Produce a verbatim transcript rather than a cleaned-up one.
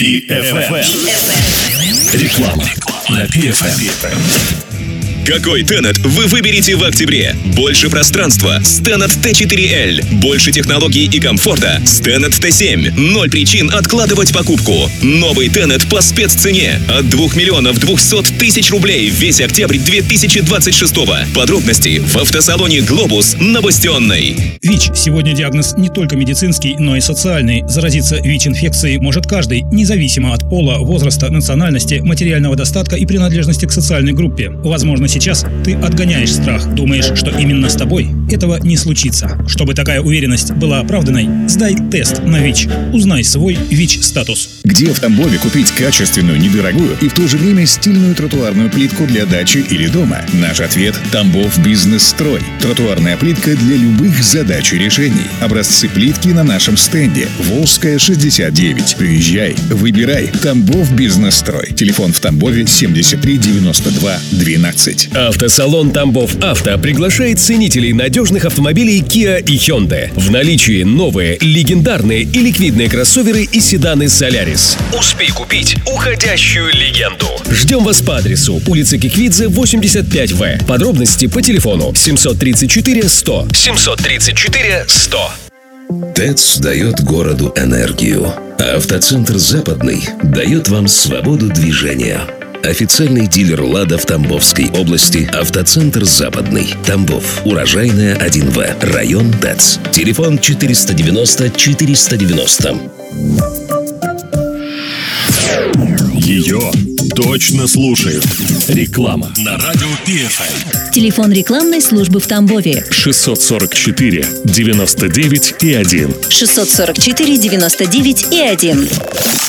пи эф эм. Реклама на пи эф эм. Какой Tenet вы выберете в октябре? Больше пространства с Tenet ти четыре эль. Больше технологий и комфорта с Tenet ти семь. Ноль причин откладывать покупку. Новый Tenet по спеццене от двух миллионов двухсот тысяч рублей весь октябрь две тысячи двадцать шестого. Подробности в автосалоне «Глобус» на Бастионной. ВИЧ. Сегодня диагноз не только медицинский, но и социальный. Заразиться ВИЧ-инфекцией может каждый, независимо от пола, возраста, национальности, материального достатка и принадлежности к социальной группе. Возможно, сейчас ты отгоняешь страх, думаешь, что именно с тобой этого не случится. Чтобы такая уверенность была оправданной, сдай тест на ВИЧ. Узнай свой ВИЧ-статус. Где в Тамбове купить качественную, недорогую и в то же время стильную тротуарную плитку для дачи или дома? Наш ответ – Тамбов Бизнес-строй. Тротуарная плитка для любых задач и решений. Образцы плитки на нашем стенде. Волжская, шестьдесят девять. Приезжай, выбирай. Тамбов Бизнес-строй. Телефон в Тамбове семьдесят три девяносто два двенадцать. Автосалон «Тамбов Авто» приглашает ценителей надежных автомобилей Kia и Hyundai. В наличии новые, легендарные и ликвидные кроссоверы и седаны Solaris. Успей купить уходящую легенду. Ждем вас по адресу улица Киквидзе, восемьдесят пять вэ. Подробности по телефону семьсот тридцать четыре сто. семьсот тридцать четыре сто. ТЭЦ дает городу энергию, а автоцентр «Западный» дает вам свободу движения. Официальный дилер «Лада» в Тамбовской области – автоцентр «Западный». Тамбов. Урожайная один вэ. Район ТЭЦ. Телефон четыреста девяносто четыреста девяносто. Ее точно слушают. Реклама на радио пи эф эм. Телефон рекламной службы в Тамбове шестьсот сорок четыре девяносто девять и один. шестьсот сорок четыре девяносто девять и один.